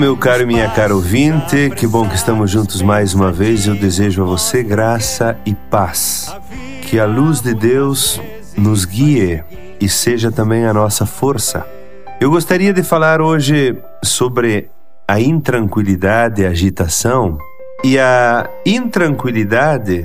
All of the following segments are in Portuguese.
Meu caro e minha cara ouvinte, que bom que estamos juntos mais uma vez. Eu desejo a você graça e paz. Que a luz de Deus nos guie e seja também a nossa força. Eu gostaria de falar hoje sobre a intranquilidade e a agitação. E a intranquilidade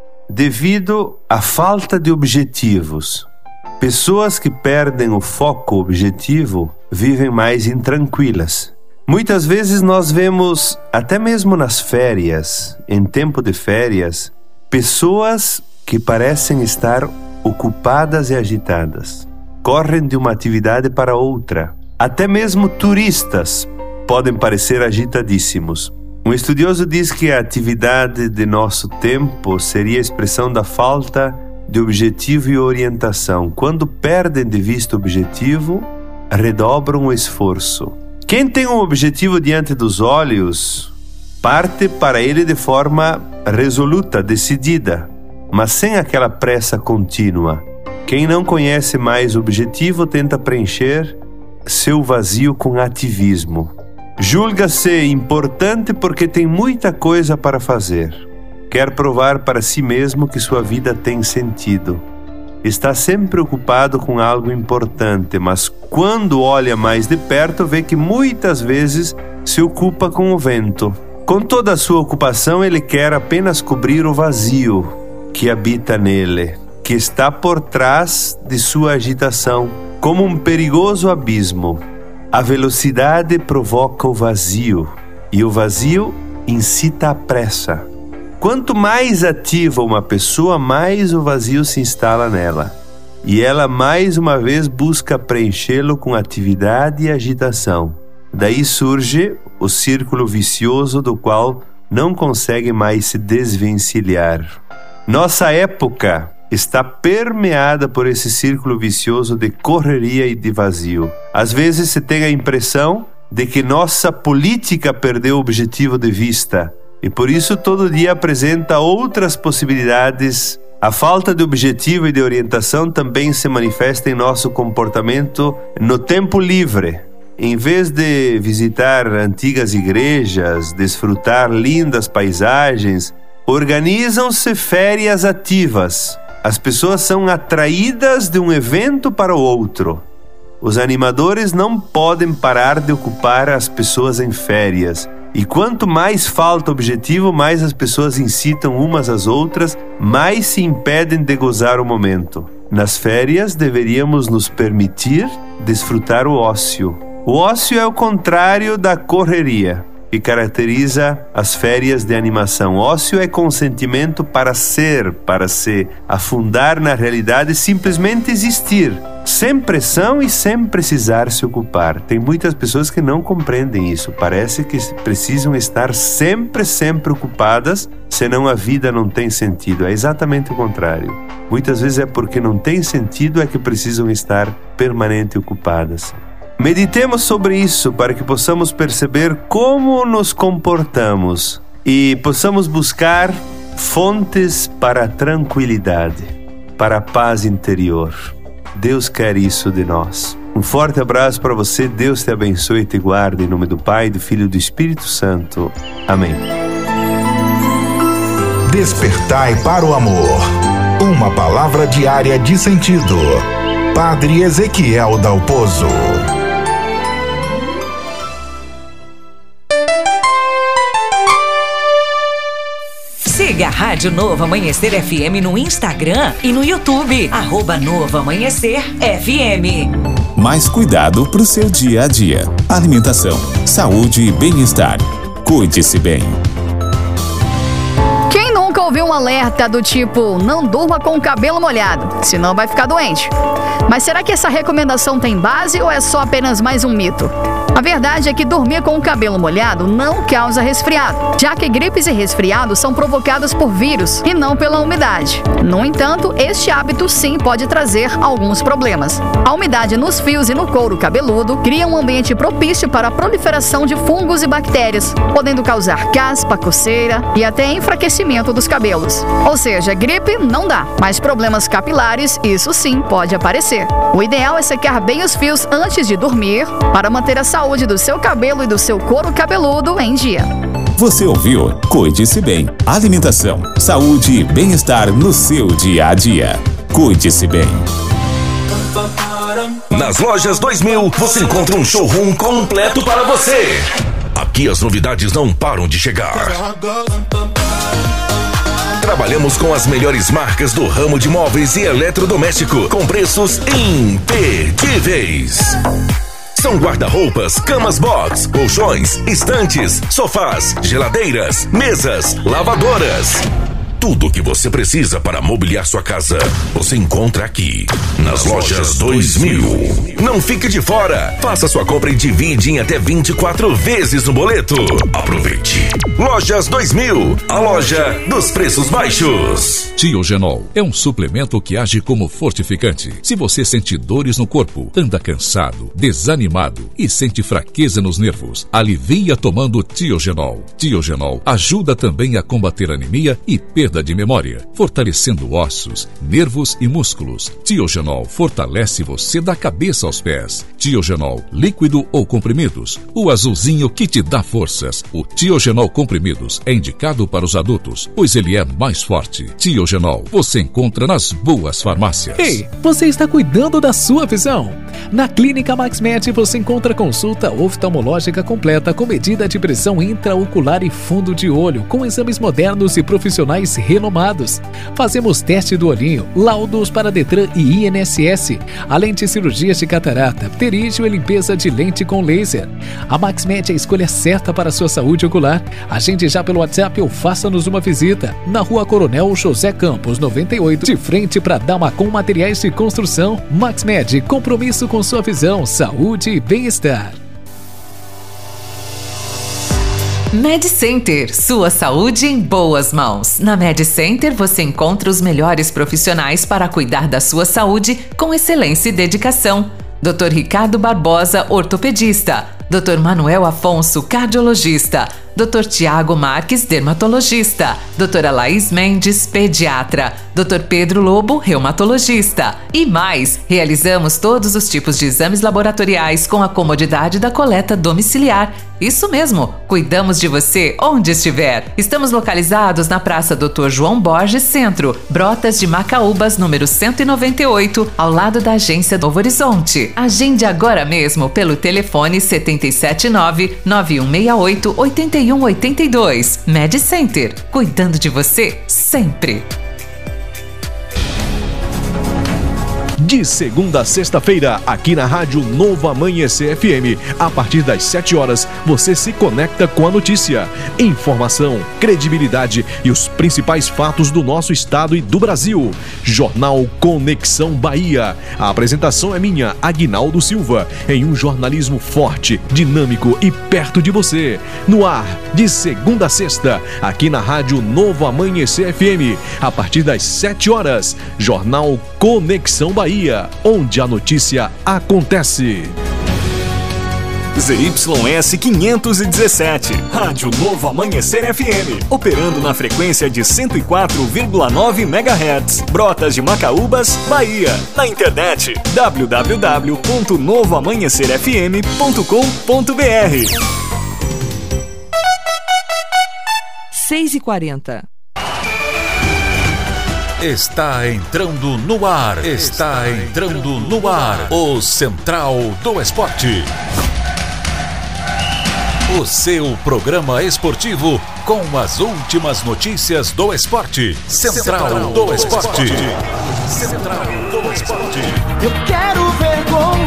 devido à falta de objetivos. Pessoas que perdem o foco objetivo vivem mais intranquilas. Muitas vezes nós vemos, até mesmo nas férias, em tempo de férias, pessoas que parecem estar ocupadas e agitadas. Correm de uma atividade para outra. Até mesmo turistas podem parecer agitadíssimos. Um estudioso diz que a atividade de nosso tempo seria a expressão da falta de objetivo e orientação. Quando perdem de vista o objetivo, redobram o esforço. Quem tem um objetivo diante dos olhos, parte para ele de forma resoluta, decidida, mas sem aquela pressa contínua. Quem não conhece mais o objetivo tenta preencher seu vazio com ativismo. Julga-se importante porque tem muita coisa para fazer. Quer provar para si mesmo que sua vida tem sentido. Está sempre ocupado com algo importante, mas quando olha mais de perto, vê que muitas vezes se ocupa com o vento. Com toda a sua ocupação, ele quer apenas cobrir o vazio que habita nele, que está por trás de sua agitação, como um perigoso abismo. A velocidade provoca o vazio, e o vazio incita a pressa. Quanto mais ativa uma pessoa, mais o vazio se instala nela. E ela mais uma vez busca preenchê-lo com atividade e agitação. Daí surge o círculo vicioso do qual não consegue mais se desvencilhar. Nossa época está permeada por esse círculo vicioso de correria e de vazio. Às vezes se tem a impressão de que nossa política perdeu o objetivo de vista. E por isso todo dia apresenta outras possibilidades. A falta de objetivo e de orientação também se manifesta em nosso comportamento no tempo livre. Em vez de visitar antigas igrejas, desfrutar lindas paisagens, organizam-se férias ativas. As pessoas são atraídas de um evento para o outro. Os animadores não podem parar de ocupar as pessoas em férias. E quanto mais falta objetivo, mais as pessoas incitam umas às outras, mais se impedem de gozar o momento. Nas férias, deveríamos nos permitir desfrutar o ócio. O ócio é o contrário da correria, que caracteriza as férias de animação. Ócio é consentimento para ser, para se afundar na realidade e simplesmente existir, sem pressão e sem precisar se ocupar. Tem muitas pessoas que não compreendem isso. Parece que precisam estar sempre ocupadas, senão a vida não tem sentido. É exatamente o contrário. Muitas vezes é porque não tem sentido é que precisam estar permanente ocupadas. Meditemos sobre isso para que possamos perceber como nos comportamos e possamos buscar fontes para a tranquilidade, para a paz interior. Deus quer isso de nós. Um forte abraço para você. Deus te abençoe e te guarde. Em nome do Pai, do Filho e do Espírito Santo. Amém. Despertai para o amor. Uma palavra diária de sentido. Padre Ezequiel Dalpozo. Siga a Rádio Novo Amanhecer FM no Instagram e no YouTube. @Novo Amanhecer FM. Mais cuidado para o seu dia a dia. Alimentação, saúde e bem-estar. Cuide-se bem. Quem nunca ouviu um alerta do tipo, não durma com o cabelo molhado, senão vai ficar doente? Mas será que essa recomendação tem base ou é só apenas mais um mito? A verdade é que dormir com o cabelo molhado não causa resfriado, já que gripes e resfriados são provocados por vírus e não pela umidade. No entanto, este hábito sim pode trazer alguns problemas. A umidade nos fios e no couro cabeludo cria um ambiente propício para a proliferação de fungos e bactérias, podendo causar caspa, coceira e até enfraquecimento dos cabelos. Ou seja, gripe não dá, mas problemas capilares, isso sim pode aparecer. O ideal é secar bem os fios antes de dormir para manter a saúde saúde do seu cabelo e do seu couro cabeludo em dia. Você ouviu Cuide-se Bem. Alimentação, saúde e bem-estar no seu dia a dia. Cuide-se bem. Nas Lojas 2000, você encontra um showroom completo para você. Aqui as novidades não param de chegar. Trabalhamos com as melhores marcas do ramo de móveis e eletrodoméstico, com preços imperdíveis. São guarda-roupas, camas box, colchões, estantes, sofás, geladeiras, mesas, lavadoras. Tudo o que você precisa para mobiliar sua casa, você encontra aqui, nas Lojas 2000. Não fique de fora. Faça sua compra e divide em até 24 vezes no boleto. Aproveite. Lojas 2000, a loja dos preços baixos. Tiogenol é um suplemento que age como fortificante. Se você sente dores no corpo, anda cansado, desanimado e sente fraqueza nos nervos, alivia tomando Tiogenol. Tiogenol ajuda também a combater anemia e perda de memória, fortalecendo ossos, nervos e músculos. Tiogenol fortalece você da cabeça aos pés. Tiogenol, líquido ou comprimidos, o azulzinho que te dá forças. O Tiogenol comprimidos é indicado para os adultos, pois ele é mais forte. Tiogenol, você encontra nas boas farmácias. Ei, você está cuidando da sua visão? Na Clínica MaxMed você encontra consulta oftalmológica completa com medida de pressão intraocular e fundo de olho, com exames modernos e profissionais renomados. Fazemos teste do olhinho, laudos para Detran e INSS, além de cirurgias de catarata, pterígio e limpeza de lente com laser. A MaxMed é a escolha certa para a sua saúde ocular. Agende já pelo WhatsApp ou faça-nos uma visita. Na Rua Coronel José Campos, 98, de frente para Damacom Materiais de Construção. MaxMed, compromisso com sua visão, saúde e bem-estar. MedCenter, sua saúde em boas mãos. Na MedCenter você encontra os melhores profissionais para cuidar da sua saúde com excelência e dedicação. Dr. Ricardo Barbosa, ortopedista. Dr. Manuel Afonso, cardiologista. Dr. Tiago Marques, dermatologista. Doutora Laís Mendes, pediatra. Dr. Pedro Lobo, reumatologista. E mais, realizamos todos os tipos de exames laboratoriais com a comodidade da coleta domiciliar. Isso mesmo, cuidamos de você onde estiver. Estamos localizados na Praça Dr. João Borges Centro, Brotas de Macaúbas, número 198, ao lado da agência Novo Horizonte. Agende agora mesmo pelo telefone 779-9168-8182. MedCenter, cuidando de você sempre. De segunda a sexta-feira, aqui na Rádio Novo Amanhecer FM, a partir das 7 horas, você se conecta com a notícia, informação, credibilidade e os principais fatos do nosso estado e do Brasil. Jornal Conexão Bahia. A apresentação é minha, Aguinaldo Silva, em um jornalismo forte, dinâmico e perto de você. No ar, de segunda a sexta, aqui na Rádio Novo Amanhecer FM, a partir das 7 horas, Jornal Conexão Bahia, onde a notícia acontece. ZYS 517, Rádio Novo Amanhecer FM, operando na frequência de 104,9 MHz, Brotas de Macaúbas, Bahia. Na internet, www.novoamanhecerfm.com.br. 6h40. Está entrando no ar. Está entrando no ar. O Central do Esporte. O seu programa esportivo com as últimas notícias do esporte. Central do Esporte. Central do Esporte. Eu quero ver gol.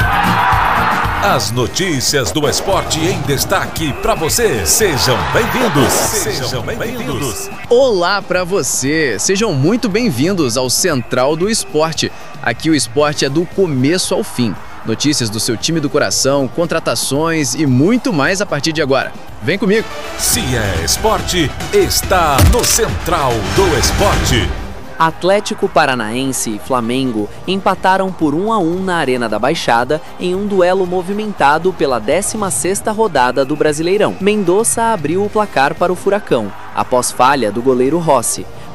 As notícias do esporte em destaque para você. Sejam bem-vindos. Sejam bem-vindos. Olá para você. Sejam muito bem-vindos ao Central do Esporte. Aqui o esporte é do começo ao fim. Notícias do seu time do coração, contratações e muito mais a partir de agora. Vem comigo. Se é esporte, está no Central do Esporte. Atlético Paranaense e Flamengo empataram por 1-1 na Arena da Baixada em um duelo movimentado pela 16ª rodada do Brasileirão. Mendonça abriu o placar para o Furacão, após falha do goleiro Rossi.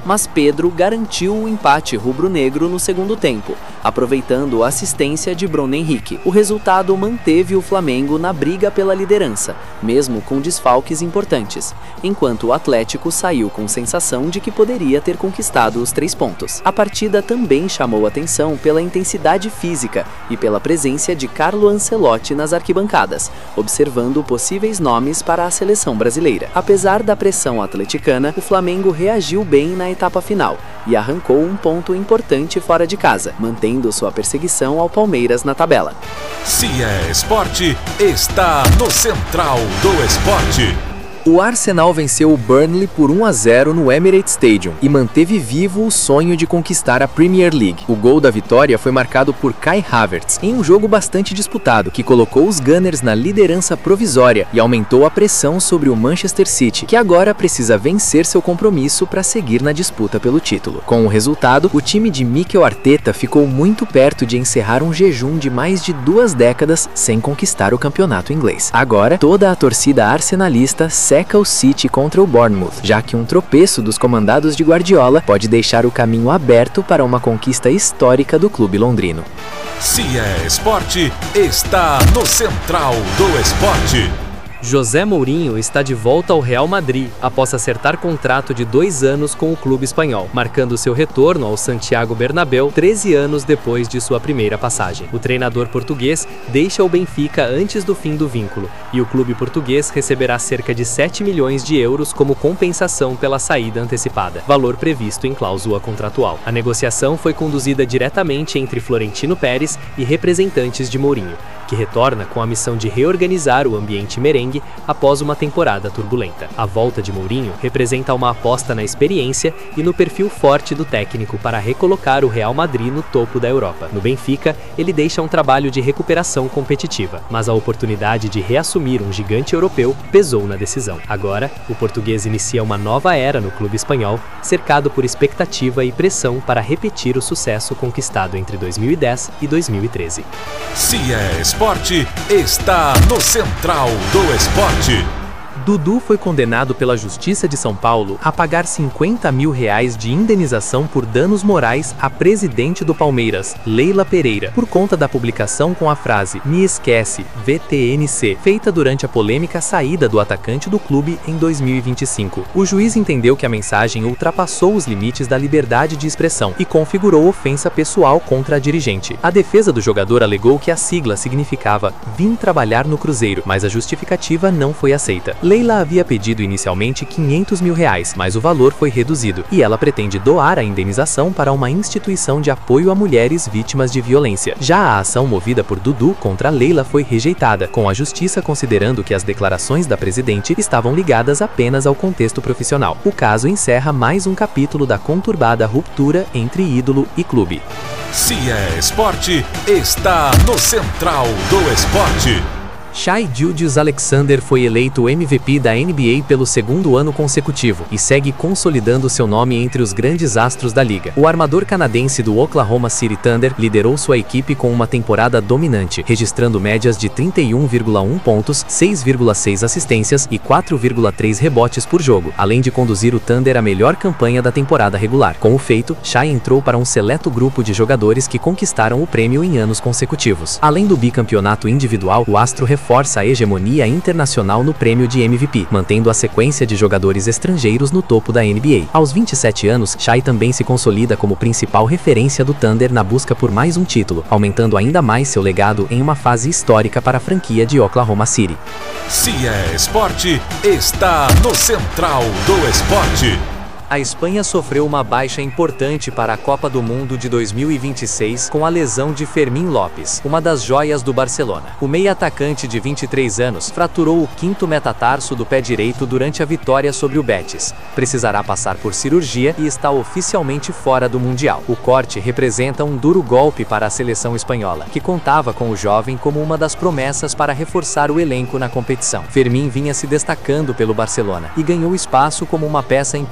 mas Pedro garantiu o empate rubro-negro no segundo tempo, aproveitando a assistência de Bruno Henrique. O resultado manteve o Flamengo na briga pela liderança, mesmo com desfalques importantes, enquanto o Atlético saiu com sensação de que poderia ter conquistado os 3 pontos. A partida também chamou atenção pela intensidade física e pela presença de Carlo Ancelotti nas arquibancadas, observando possíveis nomes para a seleção brasileira. Apesar da pressão atleticana, o Flamengo reagiu bem na etapa final e arrancou um ponto importante fora de casa, mantendo sua perseguição ao Palmeiras na tabela. Se é esporte, está no Central do Esporte. O Arsenal venceu o Burnley por 1-0 no Emirates Stadium e manteve vivo o sonho de conquistar a Premier League. O gol da vitória foi marcado por Kai Havertz, em um jogo bastante disputado, que colocou os Gunners na liderança provisória e aumentou a pressão sobre o Manchester City, que agora precisa vencer seu compromisso para seguir na disputa pelo título. Com o resultado, o time de Mikel Arteta ficou muito perto de encerrar um jejum de mais de 2 décadas sem conquistar o campeonato inglês. Agora, toda a torcida arsenalista seca o City contra o Bournemouth, já que um tropeço dos comandados de Guardiola pode deixar o caminho aberto para uma conquista histórica do clube londrino. Se é esporte, está no Central do Esporte. José Mourinho está de volta ao Real Madrid após acertar contrato de 2 anos com o clube espanhol, marcando seu retorno ao Santiago Bernabéu 13 anos depois de sua primeira passagem. O treinador português deixa o Benfica antes do fim do vínculo e o clube português receberá cerca de 7 milhões de euros como compensação pela saída antecipada, valor previsto em cláusula contratual. A negociação foi conduzida diretamente entre Florentino Pérez e representantes de Mourinho, que retorna com a missão de reorganizar o ambiente merengue após uma temporada turbulenta. A volta de Mourinho representa uma aposta na experiência e no perfil forte do técnico para recolocar o Real Madrid no topo da Europa. No Benfica, ele deixa um trabalho de recuperação competitiva, mas a oportunidade de reassumir um gigante europeu pesou na decisão. Agora, o português inicia uma nova era no clube espanhol, cercado por expectativa e pressão para repetir o sucesso conquistado entre 2010 e 2013. Se é esporte, está no Central do Esporte. Dudu foi condenado pela Justiça de São Paulo a pagar R$50 mil de indenização por danos morais à presidente do Palmeiras, Leila Pereira, por conta da publicação com a frase "Me esquece, VTNC", feita durante a polêmica saída do atacante do clube em 2025. O juiz entendeu que a mensagem ultrapassou os limites da liberdade de expressão e configurou ofensa pessoal contra a dirigente. A defesa do jogador alegou que a sigla significava "Vim trabalhar no Cruzeiro", mas a justificativa não foi aceita. Leila havia pedido inicialmente R$500 mil, mas o valor foi reduzido e ela pretende doar a indenização para uma instituição de apoio a mulheres vítimas de violência. Já a ação movida por Dudu contra Leila foi rejeitada, com a justiça considerando que as declarações da presidente estavam ligadas apenas ao contexto profissional. O caso encerra mais um capítulo da conturbada ruptura entre ídolo e clube. Se é esporte, está no Central do Esporte. Shai Gilgeous-Alexander foi eleito MVP da NBA pelo 2º ano consecutivo e segue consolidando seu nome entre os grandes astros da liga. O armador canadense do Oklahoma City Thunder liderou sua equipe com uma temporada dominante, registrando médias de 31,1 pontos, 6,6 assistências e 4,3 rebotes por jogo, além de conduzir o Thunder à melhor campanha da temporada regular. Com o feito, Shai entrou para um seleto grupo de jogadores que conquistaram o prêmio em anos consecutivos. Além do bicampeonato individual, o astro reforça a hegemonia internacional no prêmio de MVP, mantendo a sequência de jogadores estrangeiros no topo da NBA. Aos 27 anos, Shai também se consolida como principal referência do Thunder na busca por mais um título, aumentando ainda mais seu legado em uma fase histórica para a franquia de Oklahoma City. Se é esporte, está no Central do Esporte. A Espanha sofreu uma baixa importante para a Copa do Mundo de 2026 com a lesão de Fermín López, uma das joias do Barcelona. O meia-atacante de 23 anos fraturou o 5º metatarso do pé direito durante a vitória sobre o Betis. Precisará passar por cirurgia e está oficialmente fora do Mundial. O corte representa um duro golpe para a seleção espanhola, que contava com o jovem como uma das promessas para reforçar o elenco na competição. Fermín vinha se destacando pelo Barcelona e ganhou espaço como uma peça importante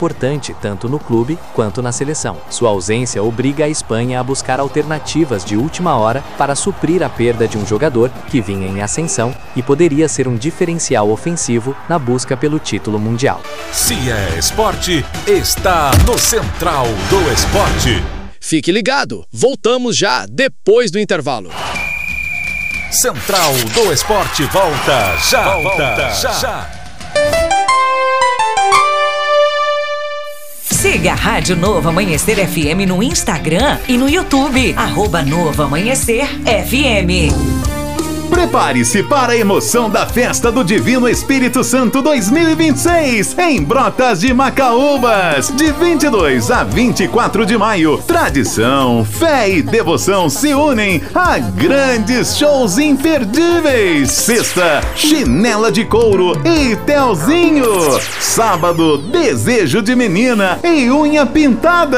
importante tanto no clube quanto na seleção. Sua ausência obriga a Espanha a buscar alternativas de última hora para suprir a perda de um jogador que vinha em ascensão e poderia ser um diferencial ofensivo na busca pelo título mundial. Se é esporte, está no Central do Esporte. Fique ligado, voltamos já depois do intervalo. Central do Esporte volta já. Siga a Rádio Novo Amanhecer FM no Instagram e no YouTube, @Novo Amanhecer FM. Prepare-se para a emoção da Festa do Divino Espírito Santo 2026 em Brotas de Macaúbas, de 22 a 24 de maio. Tradição, fé e devoção se unem a grandes shows imperdíveis. Sexta, Chinela de Couro e Telzinho. Sábado, Desejo de Menina e Unha Pintada.